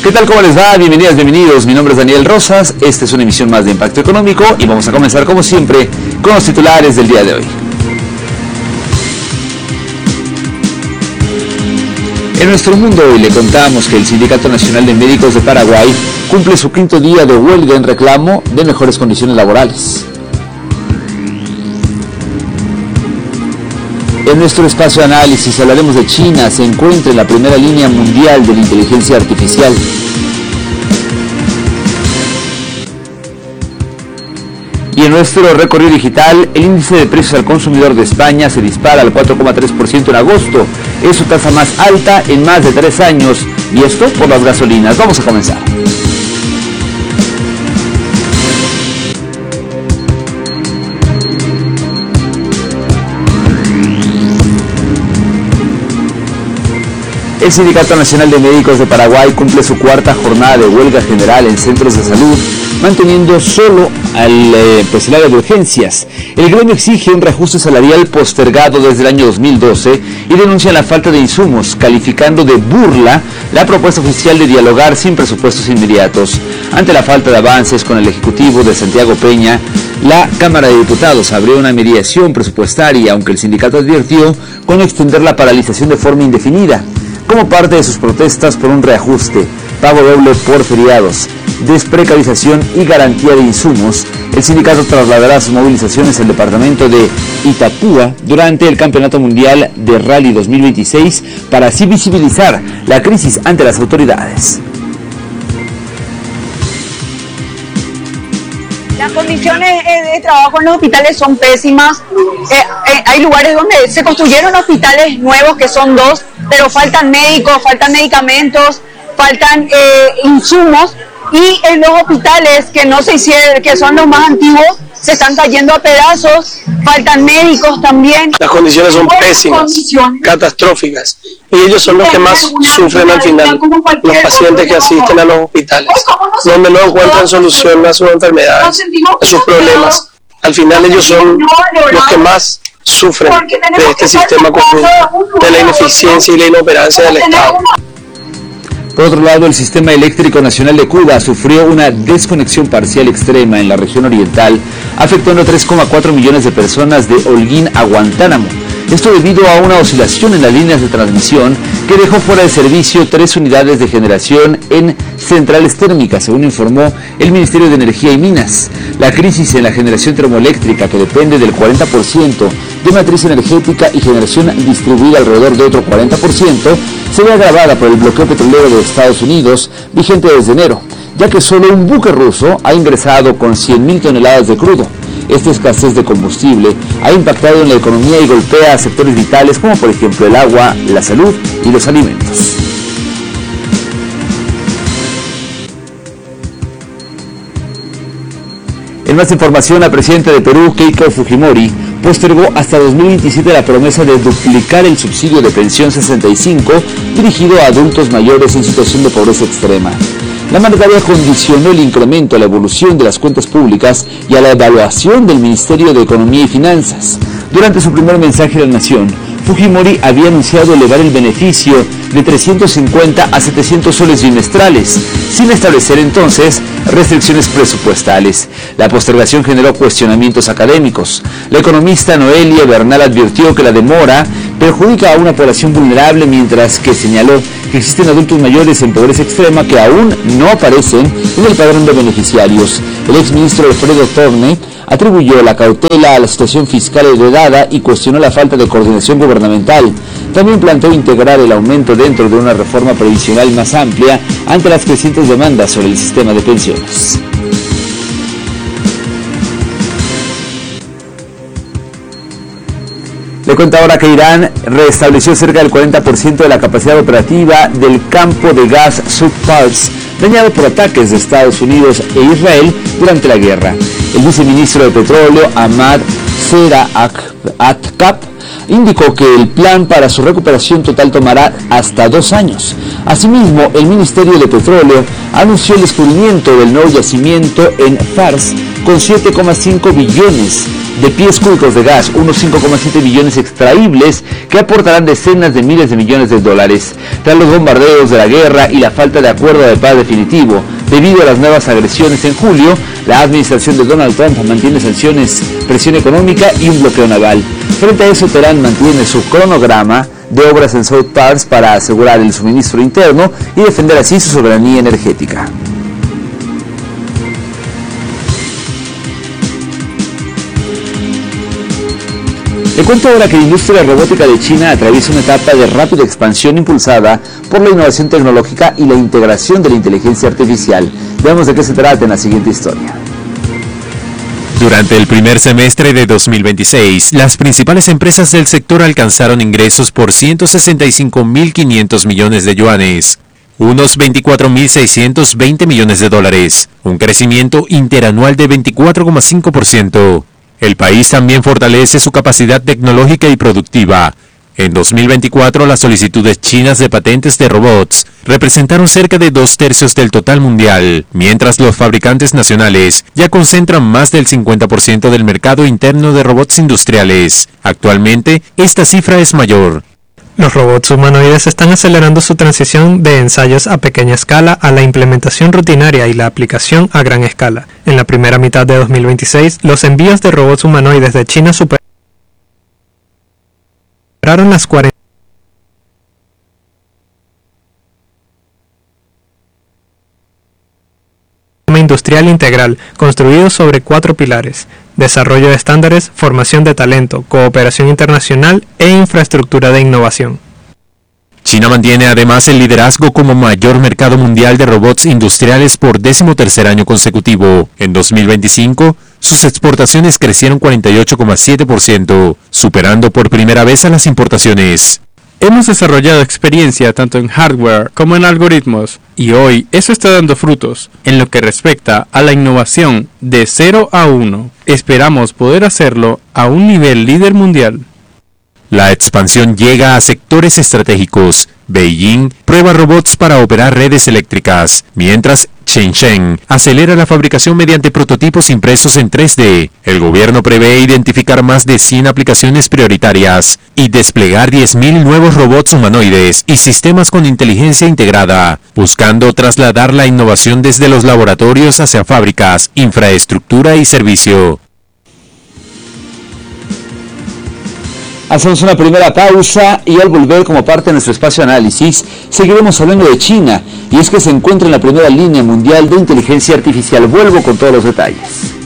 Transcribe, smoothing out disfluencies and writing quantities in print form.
¿Qué tal? ¿Cómo les va? Bienvenidas, bienvenidos. Mi nombre es Daniel Rosas. Esta es una emisión más de Impacto Económico y vamos a comenzar como siempre con los titulares del día de hoy. En nuestro mundo hoy le contamos que el Sindicato Nacional de Médicos de Paraguay cumple su quinto día de huelga en reclamo de mejores condiciones laborales. En nuestro espacio de análisis hablaremos de China, se encuentra en la primera línea mundial de la inteligencia artificial. Y en nuestro recorrido digital, el índice de precios al consumidor de España se dispara al 4,3% en agosto. Es su tasa más alta en más de 3 años. Y esto por las gasolinas. Vamos a comenzar. El Sindicato Nacional de Médicos de Paraguay cumple su cuarta jornada de huelga general en centros de salud, manteniendo solo el área de urgencias. El gremio exige un reajuste salarial postergado desde el año 2012 y denuncia la falta de insumos, calificando de burla la propuesta oficial de dialogar sin presupuestos inmediatos. Ante la falta de avances con el Ejecutivo de Santiago Peña, la Cámara de Diputados abrió una mediación presupuestaria, aunque el sindicato advirtió con extender la paralización de forma indefinida. Como parte de sus protestas por un reajuste, pago doble por feriados, desprecarización y garantía de insumos, el sindicato trasladará sus movilizaciones al departamento de Itapúa durante el Campeonato Mundial de Rally 2026 para así visibilizar la crisis ante las autoridades. Las condiciones de trabajo en los hospitales son pésimas. Hay lugares donde se construyeron hospitales nuevos, que son 2, pero faltan médicos, faltan medicamentos, faltan insumos, y en los hospitales que no se hicieron, que son los más antiguos, se están cayendo a pedazos, faltan médicos también. Las condiciones son pésimas, catastróficas, y ellos son los que más sufren al final, los pacientes que asisten a los hospitales, donde no encuentran solución a sus enfermedades, a sus problemas. Al final ellos son los que más sufren de este sistema corrupto, de la ineficiencia y la inoperancia del Estado. Por otro lado, el Sistema Eléctrico Nacional de Cuba sufrió una desconexión parcial extrema en la región oriental, afectando a 3,4 millones de personas de Holguín a Guantánamo. Esto debido a una oscilación en las líneas de transmisión que dejó fuera de servicio 3 unidades de generación en centrales térmicas, según informó el Ministerio de Energía y Minas. La crisis en la generación termoeléctrica, que depende del 40% de matriz energética y generación distribuida alrededor de otro 40%, se ve agravada por el bloqueo petrolero de Estados Unidos, vigente desde enero, ya que solo un buque ruso ha ingresado con 100.000 toneladas de crudo. Esta escasez de combustible ha impactado en la economía y golpea a sectores vitales como por ejemplo el agua, la salud y los alimentos. En más información, la presidenta de Perú, Keiko Fujimori, postergó hasta 2027 la promesa de duplicar el subsidio de pensión 65 dirigido a adultos mayores en situación de pobreza extrema. La mandataria condicionó el incremento a la evolución de las cuentas públicas y a la evaluación del Ministerio de Economía y Finanzas. Durante su primer mensaje a la nación, Fujimori había anunciado elevar el beneficio de 350 a 700 soles bimestrales, sin establecer entonces restricciones presupuestales. La postergación generó cuestionamientos académicos. La economista Noelia Bernal advirtió que la demora perjudica a una población vulnerable, mientras que señaló que existen adultos mayores en pobreza extrema que aún no aparecen en el padrón de beneficiarios. El exministro Alfredo Torne atribuyó la cautela a la situación fiscal heredada y cuestionó la falta de coordinación gubernamental. También planteó integrar el aumento dentro de una reforma previsional más amplia ante las crecientes demandas sobre el sistema de pensiones. Le cuento ahora que Irán restableció cerca del 40% de la capacidad operativa del campo de gas Sud-Pars, dañado por ataques de Estados Unidos e Israel durante la guerra. El viceministro de Petróleo, Ahmad Zera Atkap, indicó que el plan para su recuperación total tomará hasta 2 años. Asimismo, el Ministerio de Petróleo anunció el descubrimiento del nuevo yacimiento en Fars con 7,5 billones de pies cúbicos de gas, unos 5,7 billones extraíbles que aportarán decenas de miles de millones de dólares. Tras los bombardeos de la guerra y la falta de acuerdo de paz definitivo, debido a las nuevas agresiones en julio, la administración de Donald Trump mantiene sanciones, presión económica y un bloqueo naval. Frente a eso, Teherán mantiene su cronograma de obras en South Pars para asegurar el suministro interno y defender así su soberanía energética. Le cuento ahora que la industria robótica de China atraviesa una etapa de rápida expansión impulsada por la innovación tecnológica y la integración de la inteligencia artificial. Veamos de qué se trata en la siguiente historia. Durante el primer semestre de 2026, las principales empresas del sector alcanzaron ingresos por 165.500 millones de yuanes, unos 24.620 millones de dólares, un crecimiento interanual de 24,5%. El país también fortalece su capacidad tecnológica y productiva. En 2024, las solicitudes chinas de patentes de robots representaron cerca de 2/3 del total mundial, mientras los fabricantes nacionales ya concentran más del 50% del mercado interno de robots industriales. Actualmente, esta cifra es mayor. Los robots humanoides están acelerando su transición de ensayos a pequeña escala a la implementación rutinaria y la aplicación a gran escala. En la primera mitad de 2026, los envíos de robots humanoides de China superaron las 40 industrial integral, construido sobre 4 pilares: desarrollo de estándares, formación de talento, cooperación internacional e infraestructura de innovación. China mantiene además el liderazgo como mayor mercado mundial de robots industriales por 13º año consecutivo. En 2025, sus exportaciones crecieron 48,7%, superando por primera vez a las importaciones. Hemos desarrollado experiencia tanto en hardware como en algoritmos, y hoy eso está dando frutos. En lo que respecta a la innovación de 0 a 1, esperamos poder hacerlo a un nivel líder mundial. La expansión llega a sectores estratégicos. Beijing prueba robots para operar redes eléctricas, mientras Shenzhen acelera la fabricación mediante prototipos impresos en 3D. El gobierno prevé identificar más de 100 aplicaciones prioritarias y desplegar 10.000 nuevos robots humanoides y sistemas con inteligencia integrada, buscando trasladar la innovación desde los laboratorios hacia fábricas, infraestructura y servicio. Hacemos una primera pausa y al volver, como parte de nuestro espacio de análisis, seguiremos hablando de China, y es que se encuentra en la primera línea mundial de inteligencia artificial. Vuelvo con todos los detalles.